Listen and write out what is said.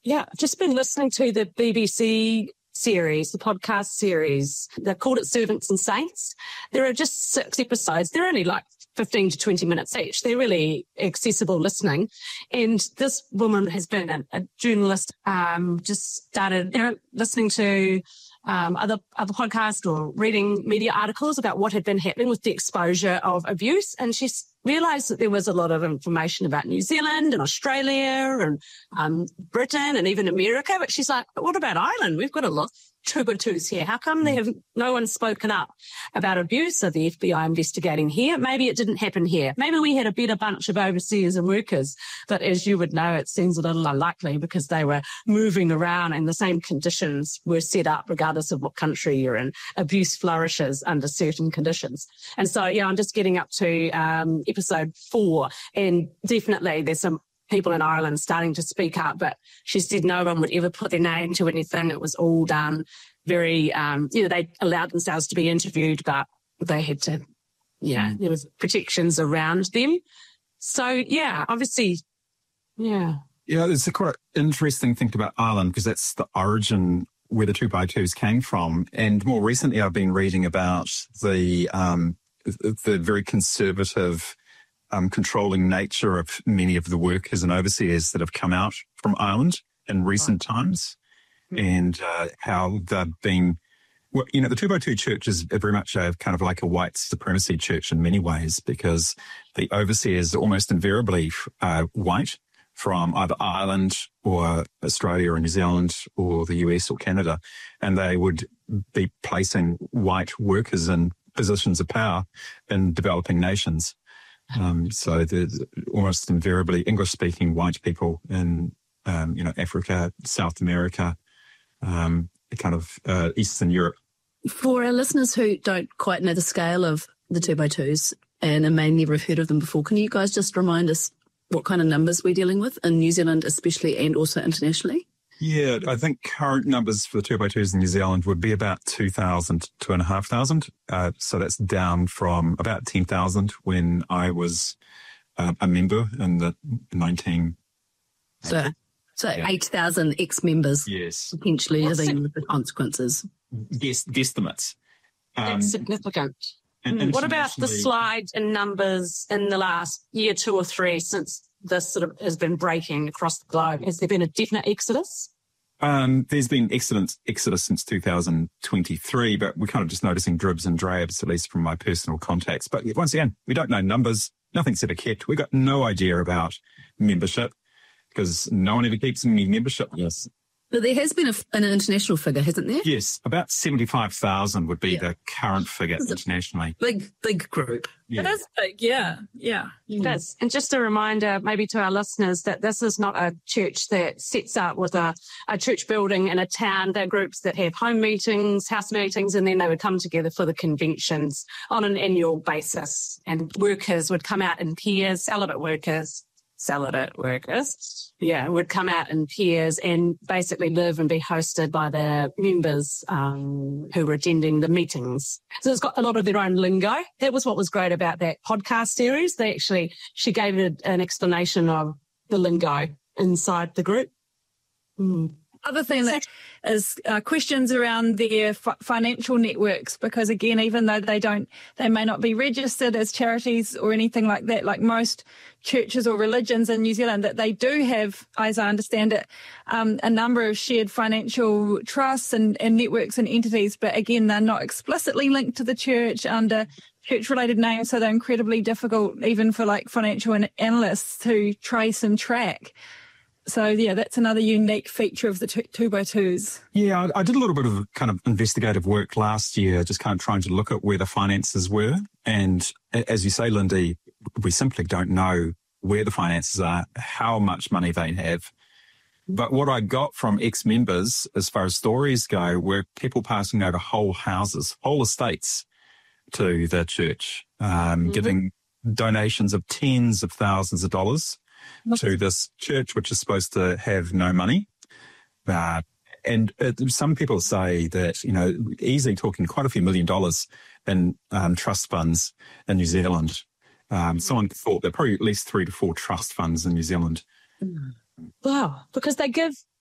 Yeah, I've just been listening to the BBC series, the podcast series. They've called it Servants and Saints. There are just 6 episodes. They're only like 15 to 20 minutes each. They're really accessible listening. And this woman has been a journalist, just started listening to other podcasts or reading media articles about what had been happening with the exposure of abuse. And she's realised that there was a lot of information about New Zealand and Australia and Britain and even America. But she's like, but what about Ireland? We've got a lot of Tubertus here. How come no one's spoken up about abuse of the FBI investigating here? Maybe it didn't happen here. Maybe we had a better bunch of overseers and workers. But as you would know, it seems a little unlikely because they were moving around and the same conditions were set up regardless of what country you're in. Abuse flourishes under certain conditions. And so, yeah, I'm just getting up to episode 4, and definitely there's some people in Ireland starting to speak up, but she said no one would ever put their name to anything. It was all done very, they allowed themselves to be interviewed, but they had to, there was protections around them. So, yeah, obviously, yeah. Yeah, it's a quite interesting thing about Ireland because that's the origin where the 2x2s came from. And more recently, I've been reading about the very conservative controlling nature of many of the workers and overseers that have come out from Ireland in recent times, and how they've been, well, the 2x2 church is very much a kind of like a white supremacy church in many ways, because the overseers are almost invariably white from either Ireland or Australia or New Zealand or the US or Canada, and they would be placing white workers in positions of power in developing nations. So there's almost invariably English-speaking white people in, Africa, South America, kind of Eastern Europe. For our listeners who don't quite know the scale of the 2x2s and may never have heard of them before, can you guys just remind us what kind of numbers we're dealing with in New Zealand especially and also internationally? Yeah, I think current numbers for the 2x2s in New Zealand would be about 2,000 to 2,500. So that's down from about 10,000 when I was a member in the 19... So 8,000 ex-members. Yes. Potentially living with the consequences. Yes, guesstimates. That's significant. And what about the slide in numbers in the last year, 2 or 3, since this sort of has been breaking across the globe? Has there been a definite exodus? There's been exodus since 2023, but we're kind of just noticing dribs and drabs, at least from my personal contacts. But once again, we don't know numbers. Nothing's ever kept. We've got no idea about membership because no one ever keeps any membership lists. But there has been an international figure, hasn't there? Yes, about 75,000 would be the current figure internationally. Big group. Yeah. It is big, yeah. It is. And just a reminder maybe to our listeners that this is not a church that sets up with a church building in a town. They're groups that have home meetings, house meetings, and then they would come together for the conventions on an annual basis. And workers would come out in pairs, celibate workers, would come out in pairs and basically live and be hosted by their members who were attending the meetings. So it's got a lot of their own lingo. That was what was great about that podcast series. She gave it an explanation of the lingo inside the group. Other thing that is questions around their financial networks, because again, even though they may not be registered as charities or anything like that, like most churches or religions in New Zealand, that they do have, as I understand it, a number of shared financial trusts and networks and entities, but again, they're not explicitly linked to the church under church-related names, so they're incredibly difficult even for like financial analysts to trace and track. So, yeah, that's another unique feature of the 2x2s. Yeah, I did a little bit of kind of investigative work last year, just kind of trying to look at where the finances were. And as you say, Lindy, we simply don't know where the finances are, how much money they have. But what I got from ex-members, as far as stories go, were people passing over whole houses, whole estates to the church, giving donations of tens of thousands of dollars to this church, which is supposed to have no money. And some people say that, easily talking quite a few $1 million in trust funds in New Zealand. Someone thought there are probably at least 3 to 4 trust funds in New Zealand. Wow, because they give